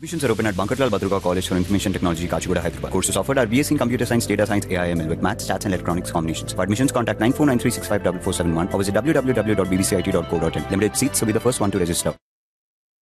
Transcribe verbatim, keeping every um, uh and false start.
Admissions are open at Bankarlal Badruga College for Information Technology, Kachigoda, Hyderabad. Courses offered are B S c in Computer Science, Data Science, A I M L with Maths, Stats and Electronics combinations. For admissions, contact nine four nine three six five four four seven one or visit w w w dot b b c i t dot co dot in. Limited seats, so be the first one to register.